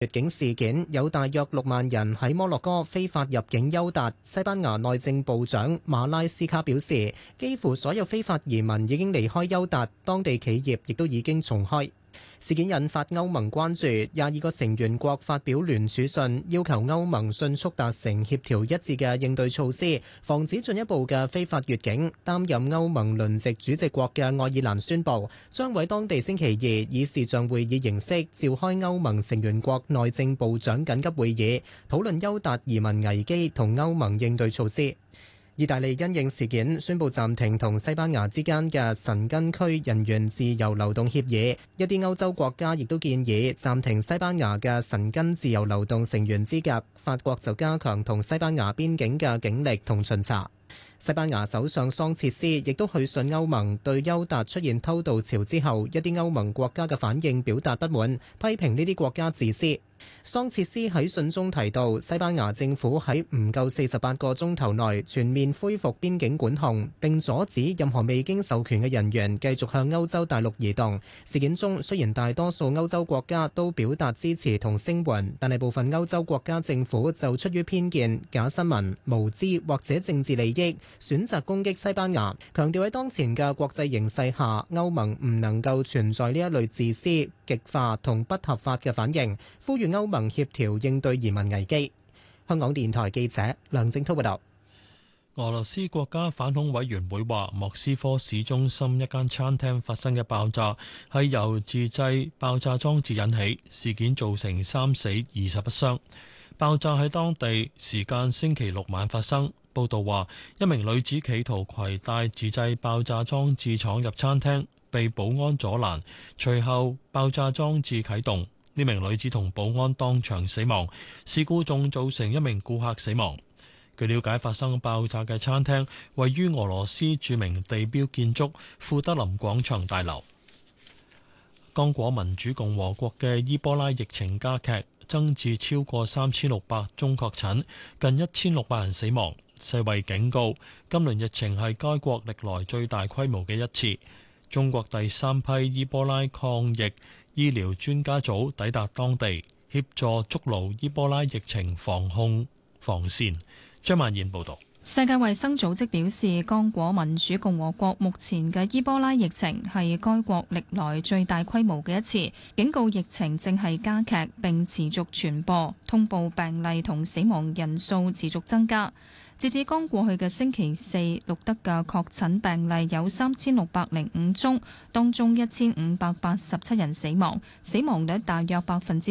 越境事件有大約6萬人喺摩洛哥非法入境休達。西班牙內政部長馬拉斯卡表示，幾乎所有非法移民已經離開休達，當地企業亦都已經重開。事件引發歐盟關注，22個成員國發表聯署信，要求歐盟迅速達成協調一致嘅應對措施，防止進一步嘅非法越境。擔任歐盟輪值主席國嘅愛爾蘭宣布，將喺當地星期二以視像會議形式召開歐盟成員國內政部長緊急會議，討論休達移民危機同歐盟應對措施。意大利因應事件宣布暫停同西班牙之間嘅申根區人員自由流動協議，一啲歐洲國家亦都建議暫停西班牙嘅申根自由流動成員資格。法國就加強同西班牙邊境嘅警力同巡查。西班牙首相桑切斯亦都去信歐盟，對休達出現偷渡潮之後一啲歐盟國家嘅反應表達不滿，批評呢啲國家自私。桑切斯喺信中提到，西班牙政府喺唔夠48個鐘頭內全面恢復邊境管控，並阻止任何未經授權嘅人員繼續向歐洲大陸移動。事件中雖然大多數歐洲國家都表達支持同聲援，但係部分歐洲國家政府就出於偏見、假新聞、無知或者政治利益，選擇攻擊西班牙，強調喺當前嘅國際形勢下，歐盟唔能夠存在呢一類自私、極化同不合法嘅反應，呼籲歐盟協調應對移民危機。香港電台記者梁正滔報道。 俄羅斯國家反恐委員會話，莫斯科市中心一間餐廳發生嘅爆炸係由自製爆炸裝置引起，事件造成3死21傷。爆炸喺當地時間星期六晚發生。報道話，一名女子企圖攜帶自製爆炸裝置闖入餐廳，被保安阻攔，隨後爆炸裝置啟動。呢名女子同保安當場死亡，事故仲造成一名顧客死亡。據了解，發生爆炸嘅餐廳位於俄羅斯著名地標建築庫德林廣場大樓。剛果民主共和國嘅伊波拉疫情加劇，增至超過3600宗確診，近1600人死亡。世衛警告，今輪疫情係該國歷來最大規模嘅一次。中國第3批伊波拉抗疫醫療專家組抵達當地，協助築牢伊波拉疫情防控防線。張曼燕報導。 世界衛生組織表示，剛果民主共和國目前嘅伊波拉疫情係該國歷來最大規模嘅一次，警告疫情正係加劇並持續傳播，通報病例同死亡人數持續增加。截至剛過去嘅星期四，錄得嘅確診病例有3605宗，當中1587人死亡，死亡率大約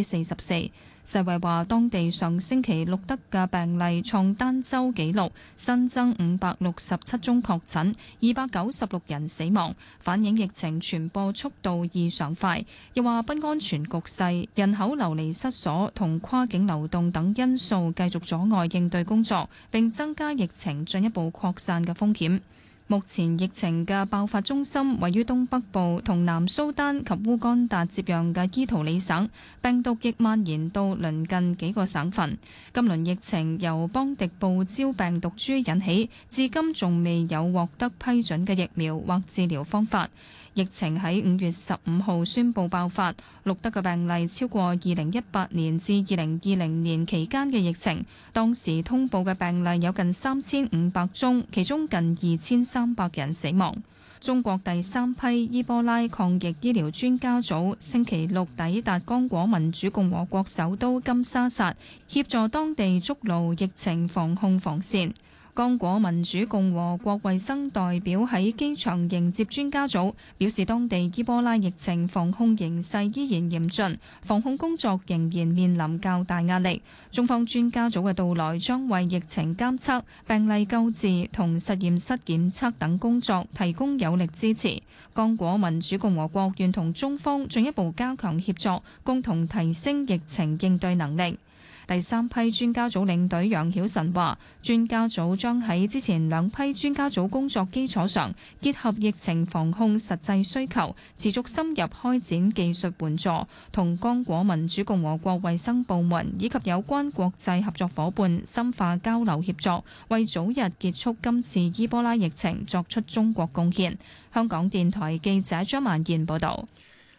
44%。世衛話，當地上星期錄得嘅病例創單週紀錄，新增567宗確診，296人死亡，反映疫情傳播速度異常快。又話不安全局勢、人口流離失所同跨境流動等因素繼續阻礙應對工作，並增加疫情進一步擴散嘅風險。目前疫情嘅爆發中心位於東北部同南蘇丹及烏干達接壤嘅伊圖里省，病毒亦蔓延到鄰近幾個省份。今輪疫情由邦迪布焦病毒株引起，至今仲未有獲得批准嘅疫苗或治療方法。疫情喺5月15號宣布爆發，錄得嘅病例超過2018年至2020年期間嘅疫情。當時通報嘅病例有近3500宗，其中近2300人死亡。中國第3批伊波拉抗疫醫療專家組星期六抵達剛果民主共和國首都金沙薩，協助當地築牢疫情防控防線。剛果民主共和國衛生代表喺機場迎接專家組，表示當地伊波拉疫情防控形勢依然嚴峻，防控工作仍然面臨較大壓力。中方專家組嘅到來將為疫情監測、病例救治同實驗室檢測等工作提供有力支持。剛果民主共和國願同中方進一步加強協作，共同提升疫情應對能力。第3批專家組領隊楊曉晨話，專家組將喺之前2批專家組工作基礎上，結合疫情防控實際需求，持續深入開展技術援助，同剛果民主共和國衛生部門以及有關國際合作夥伴深化交流協作，為早日結束今次伊波拉疫情作出中國貢獻。香港電台記者張曼燕報導。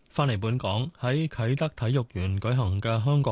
返嚟本港喺啟德體育園舉行嘅香港